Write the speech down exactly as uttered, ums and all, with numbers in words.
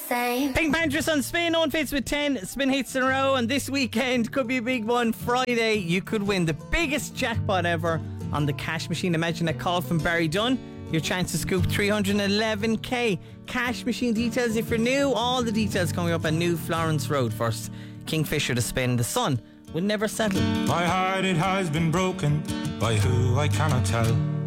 same. Pink Panthers on spin, on fits with ten spin hits in a row, and this weekend could be a big one. Friday, you could win the biggest jackpot ever on the cash machine. Imagine a call from Barry Dunn. Your chance to scoop three hundred eleven k. Cash machine details if you're new. All the details coming up on New Florence Road. First, Kingfisher to spin. The sun will never settle. My heart, it has been broken by who I cannot tell.